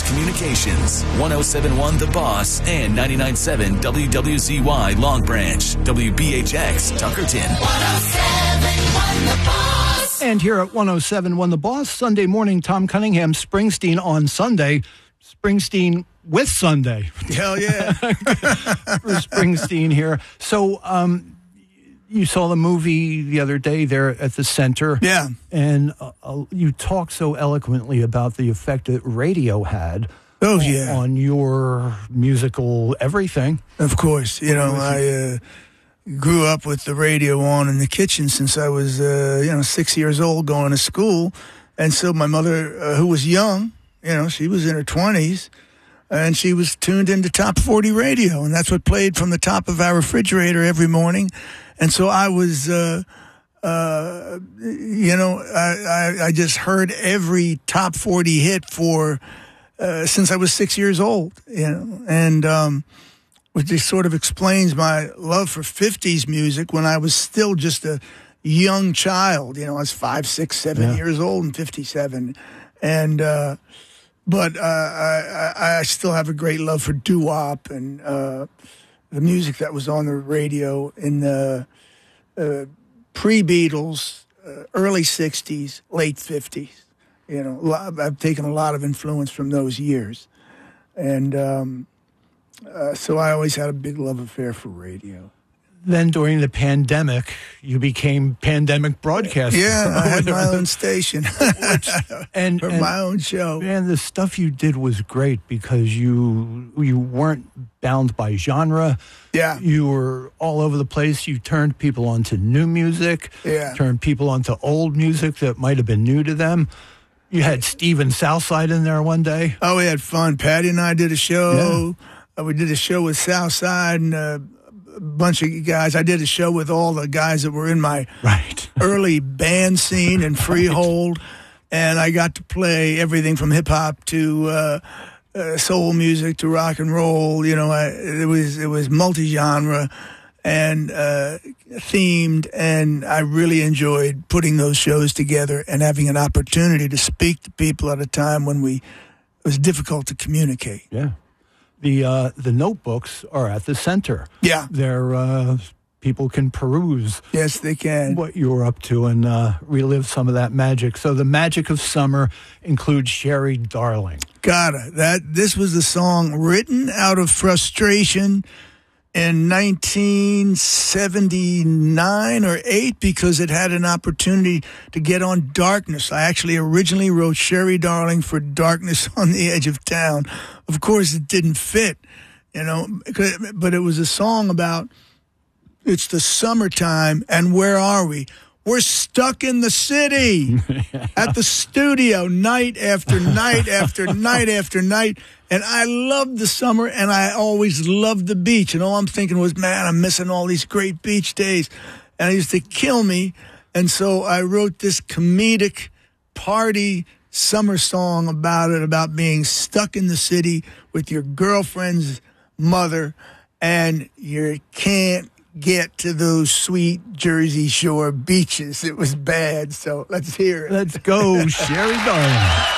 Communications, 107.1 The Boss, and 99.7 WWZY Long Branch, WBHX Tuckerton. 107.1 The Boss. And here at 107.1 The Boss, Sunday morning, Tom Cunningham, Springsteen on Sunday. Springsteen with Sunday. Hell yeah. For Springsteen here. So, you saw the movie the other day there at the center. Yeah. And you talked so eloquently about the effect that radio had on your musical everything. Of course. You know, I grew up with the radio on in the kitchen since I was, 6 years old going to school. And so my mother, who was young, she was in her 20s, and she was tuned into Top 40 radio. And that's what played from the top of our refrigerator every morning. And so I was, I just heard every top 40 hit since I was 6 years old, and which just sort of explains my love for 50s music when I was still just a young child. I was 5, 6, 7 years old in 57. And, but I still have a great love for doo-wop and, the music that was on the radio in the pre-Beatles, early 60s, late 50s. I've taken a lot of influence from those years. And so I always had a big love affair for radio. Then during the pandemic, you became pandemic broadcaster. Yeah, I had my own station and my own show. And the stuff you did was great because you weren't bound by genre. Yeah. You were all over the place. You turned people onto new music. Yeah. Turned people onto old music that might have been new to them. You had Steven Southside in there one day. Oh, we had fun. Patty and I did a show. Yeah. We did a show with Southside and a bunch of guys. I did a show with all the guys that were in my early band scene and Freehold, and I got to play everything from hip hop to soul music to rock and roll. It was multi-genre and themed, and I really enjoyed putting those shows together and having an opportunity to speak to people at a time when it was difficult to communicate. Yeah. The notebooks are at the center. Yeah. They're people can peruse. Yes, they can. What you were up to and relive some of that magic. So the magic of summer includes Sherry Darling. This was a song written out of frustration in 1979 or 8 because it had an opportunity to get on Darkness. I actually originally wrote Sherry Darling for Darkness on the Edge of Town. Of course, it didn't fit, but it was a song about it's the summertime and where are we? We're stuck in the city at the studio night after night after night after night. And I loved the summer, and I always loved the beach. And all I'm thinking was, man, I'm missing all these great beach days. And it used to kill me. And so I wrote this comedic party summer song about being stuck in the city with your girlfriend's mother, and you can't get to those sweet Jersey Shore beaches. It was bad. So let's hear it. Let's go, Sherry Darling.